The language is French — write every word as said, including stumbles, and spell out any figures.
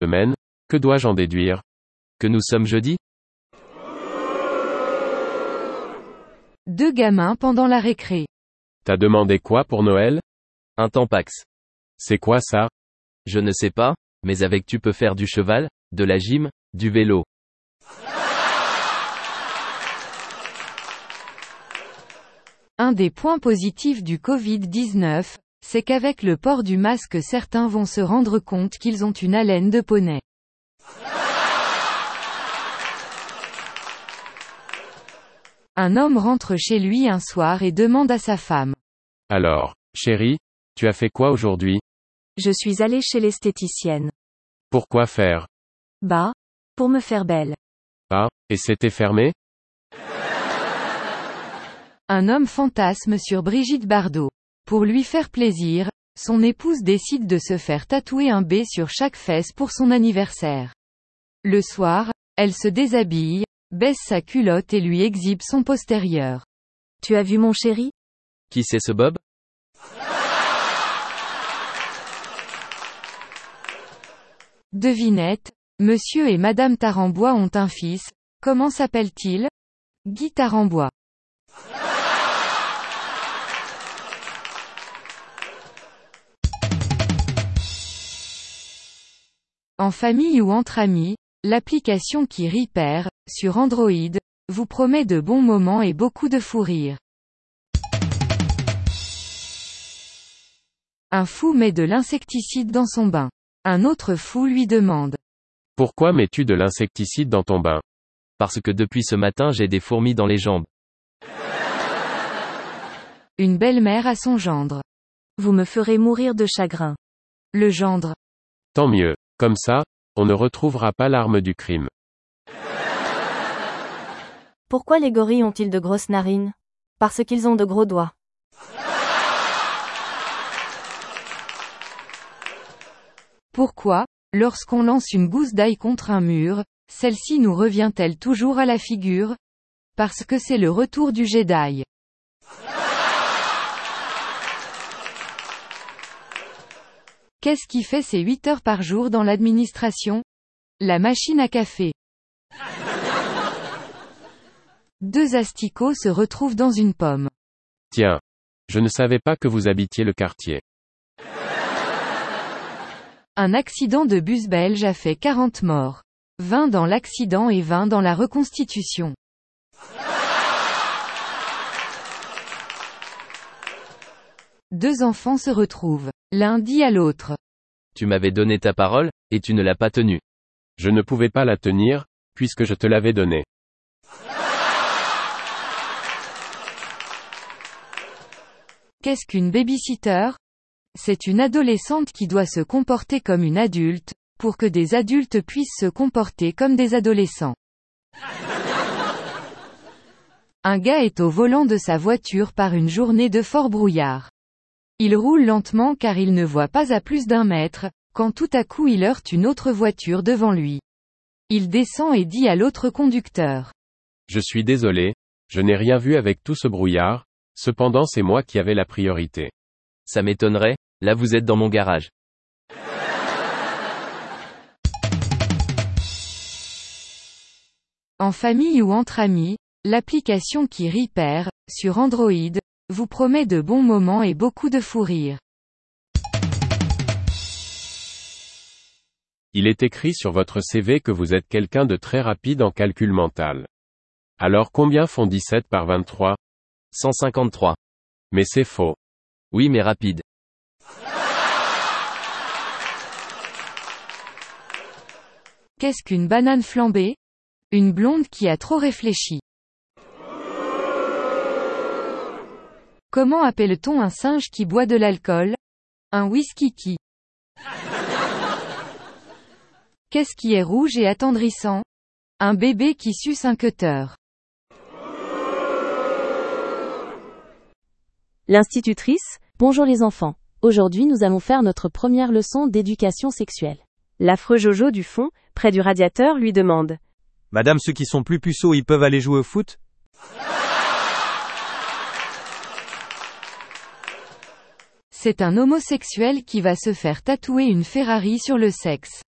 Semaine, que dois-je en déduire? Que nous sommes jeudi? Deux gamins pendant la récré. T'as demandé quoi pour Noël? Un tampax. C'est quoi ça? Je ne sais pas, mais avec tu peux faire du cheval, de la gym, du vélo. Un des points positifs du covid dix-neuf, c'est qu'avec le port du masque certains vont se rendre compte qu'ils ont une haleine de poney. Un homme rentre chez lui un soir et demande à sa femme. Alors, chérie, tu as fait quoi aujourd'hui? Je suis allée chez l'esthéticienne. Pourquoi faire? Bah, pour me faire belle. Ah, et c'était fermé? Un homme fantasme sur Brigitte Bardot. Pour lui faire plaisir, son épouse décide de se faire tatouer un B sur chaque fesse pour son anniversaire. Le soir, elle se déshabille, baisse sa culotte et lui exhibe son postérieur. Tu as vu mon chéri? Qui c'est ce Bob? Devinette, Monsieur et Madame Tarambois ont un fils, comment s'appelle-t-il? Guy Tarambois. En famille ou entre amis, l'application qui rit perd, sur Android, vous promet de bons moments et beaucoup de fou rire. Un fou met de l'insecticide dans son bain. Un autre fou lui demande. Pourquoi mets-tu de l'insecticide dans ton bain? Parce que depuis ce matin j'ai des fourmis dans les jambes. Une belle-mère à son gendre. Vous me ferez mourir de chagrin. Le gendre. Tant mieux. Comme ça, on ne retrouvera pas l'arme du crime. Pourquoi les gorilles ont-ils de grosses narines? Parce qu'ils ont de gros doigts. Pourquoi, lorsqu'on lance une gousse d'ail contre un mur, celle-ci nous revient-elle toujours à la figure? Parce que c'est le retour du jet d'ail. Qu'est-ce qui fait ses huit heures par jour dans l'administration? La machine à café. Deux asticots se retrouvent dans une pomme. Tiens. Je ne savais pas que vous habitiez le quartier. Un accident de bus belge a fait quarante morts. vingt dans l'accident et vingt dans la reconstitution. Deux enfants se retrouvent. L'un dit à l'autre. Tu m'avais donné ta parole, et tu ne l'as pas tenue. Je ne pouvais pas la tenir, puisque je te l'avais donnée. Qu'est-ce qu'une babysitter? C'est une adolescente qui doit se comporter comme une adulte, pour que des adultes puissent se comporter comme des adolescents. Un gars est au volant de sa voiture par une journée de fort brouillard. Il roule lentement car il ne voit pas à plus d'un mètre, quand tout à coup il heurte une autre voiture devant lui. Il descend et dit à l'autre conducteur. Je suis désolé, je n'ai rien vu avec tout ce brouillard, cependant c'est moi qui avais la priorité. Ça m'étonnerait, là vous êtes dans mon garage. En famille ou entre amis, l'application qui rit perd, sur Android, vous promet de bons moments et beaucoup de fou rire. Il est écrit sur votre C V que vous êtes quelqu'un de très rapide en calcul mental. Alors combien font dix-sept par vingt-trois? cent cinquante-trois. Mais c'est faux. Oui mais rapide. Qu'est-ce qu'une banane flambée? Une blonde qui a trop réfléchi. Comment appelle-t-on un singe qui boit de l'alcool? Un whisky qui. Qu'est-ce qui est rouge et attendrissant? Un bébé qui suce un cutter. L'institutrice, bonjour les enfants. Aujourd'hui nous allons faire notre première leçon d'éducation sexuelle. L'affreux Jojo du fond, près du radiateur, lui demande. Madame, ceux qui sont plus puceaux, ils peuvent aller jouer au foot? C'est un homosexuel qui va se faire tatouer une Ferrari sur le sexe.